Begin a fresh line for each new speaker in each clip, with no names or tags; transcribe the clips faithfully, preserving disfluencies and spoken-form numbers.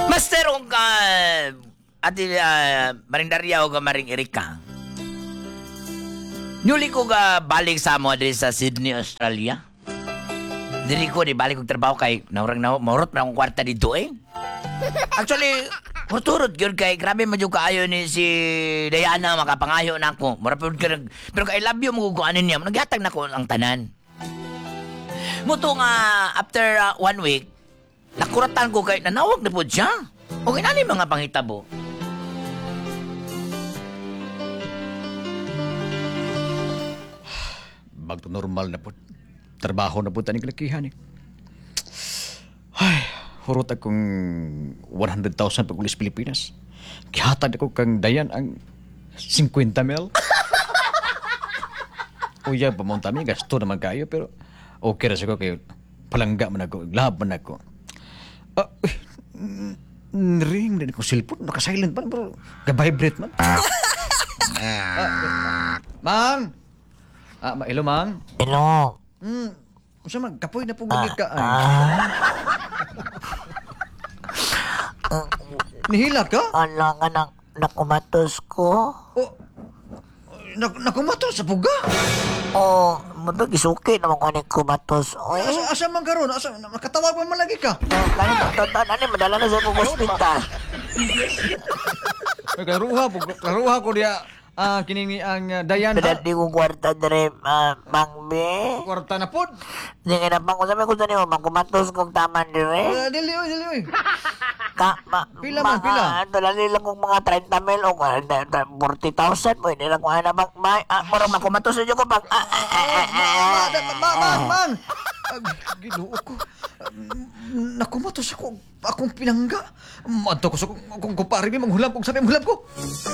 Master, kung ka... Ati, uh, Maring Daria o ka Maring Erika. Nuli ko ka balik sa mo diri sa Sydney, Australia. Diri ko, di balik kong trabaho kay naurang na, maurot na akong kwarta dito eh. Actually, Turturot yun kay grabe man yung kaayo ni si Diana makapangayo na ako. Marapod ka nag... Pero kay love you mo kung ano niya. Nagyatag na ko ang tanan. Muto nga after uh, one week, nakuratan ko kay nanawag na po siya. O kinali mga panghitabo.
Bagto normal na po. Trabaho na po taning kalakihan eh. Ay, hurot akong one hundred thousand pag ulis Pilipinas. Kihatag ako kang Dayan ang fifty mil. Uya, pamunta mi, gasto naman kayo, pero okay ra sa ko kayo. Palangga man ako, lab man ako. Ah, eh, ring din ko cellphone, naka-silent man, pero ga-vibrate man. ah, eh, Mang! Ah, ma- hello, Mang?
Hello.
Hmm, kung man, kapoy na po gumit ka. Ay. Nihila ka?
Ala nga nang nakumatos ko.
Oh, nak nakumato sa puga.
Oh, mabag isuki naman ko ni kumatos. Oy,
Asa, asa man karon? Asa nakatawag man lagi ka?
kani tatan ani madala na sa akong hospital.
Ay, karuha po, karuha ko dia. Ah, kining ang uh, Dayan.
Dala di kong kwarta dire, uh, Mangbe.
Kwarta na pod.
Di nga na bang ko sabi ko sa nimo, magkumatos kong taman dire.
Uh, dili oy, dili oy.
Ka, ma,
Pila man,
mga,
pila?
Dala nila kong mga thirty mil o forty thousand mo. Hindi lang ko na bang, may, ah, parang makumatos na ko pag, ah, ah, ah, ah,
Ma,
ah,
ma, ma, man. Ginoo ko. Nakumatos ako. Akong pinangga. Madto ko sa kung kung kupari mi manghulab kung sabi manghulab ko.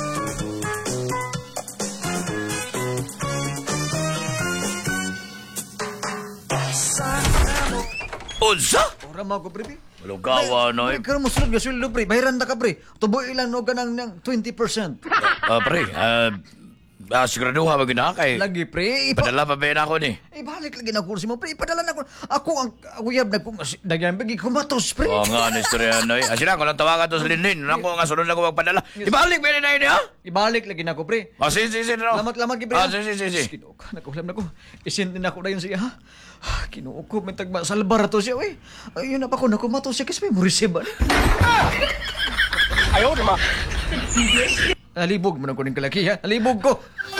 Unsa?
Ora mo ko, pre.
Malugawa, no?
Pre, karon mo sulod nga sulod, pre. Bayaran na ka, pre. Tubo ilan no ganang ng twenty percent.
Ah, pre, ah... Uh, siguraduha ba gina kay...
Lagi, pre. Ipa-
Padala pa ba yun ako ni?
Ibalik lagi na kursi mo, pre. Ipadala na ko. Ako ang uyab na kung dagyan bagi kumatos, pre.
Oo nga, ano istorya no? Ah, sila, kung lang tawagan to sa Linlin. Ako nga, sunod na ko magpadala. Ibalik ba yun na yun, ha?
Ibalik lagi na ko, pre.
Ah, sige, sige, sige. no?
Lamat, lamat, pre.
Ah, sige, sige, sige.
Kinuo ka, nakulam na ko. Isin din ako na yun siya, ha? Ah, Kinuo ko, may tagba, salbar to siya, we. Ayun na pa ko, nakumatos siya, kasi may murisib, ano?
Ayaw, di ba?
Nalibog mo na ko ng kalaki, ha? Nalibog ko.